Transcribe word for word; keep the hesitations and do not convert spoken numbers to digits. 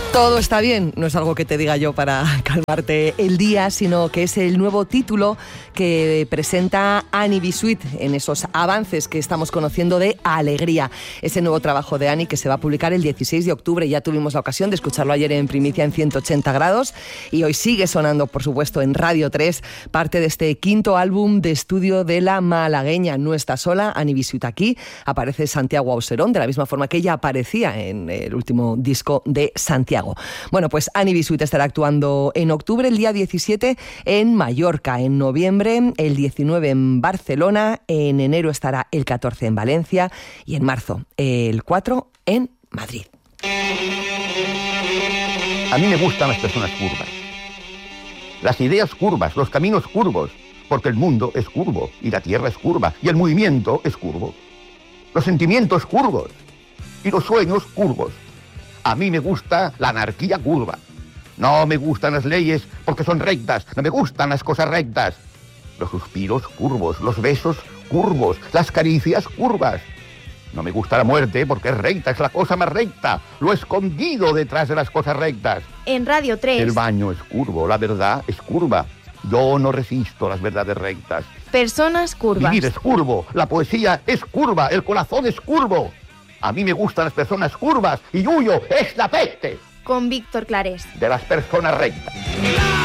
Todo está bien, no es algo que te diga yo para calmarte el día, sino que es el nuevo título que presenta Annie Bisuit en esos avances que estamos conociendo de Alegría. Ese nuevo trabajo de Annie que se va a publicar el dieciséis de octubre. Ya tuvimos la ocasión de escucharlo ayer en primicia en ciento ochenta grados y hoy sigue sonando, por supuesto, en Radio tres, parte de este quinto álbum de estudio de la malagueña. No está sola Annie Bisuit aquí, aparece Santiago Auserón, de la misma forma que ella aparecía en el último disco de Santiago. Bueno, pues Annie Bisuit estará actuando en octubre, el día diecisiete en Mallorca, en noviembre el diecinueve en Barcelona, en enero estará el catorce en Valencia y en marzo el cuatro en Madrid. A mí me gustan las personas curvas, las ideas curvas, los caminos curvos, porque el mundo es curvo y la tierra es curva y el movimiento es curvo, los sentimientos curvos y los sueños curvos. A mí me gusta la anarquía curva. No me gustan las leyes porque son rectas. No me gustan las cosas rectas. Los suspiros curvos, los besos curvos, las caricias curvas. No me gusta la muerte porque es recta, es la cosa más recta. Lo escondido detrás de las cosas rectas. En Radio tres. El baño es curvo, la verdad es curva. Yo no resisto las verdades rectas. Personas curvas. Vivir es curvo, la poesía es curva, el corazón es curvo. A mí me gustan las personas curvas y huyo, es la peste. Con Víctor Clarés. De las personas rectas.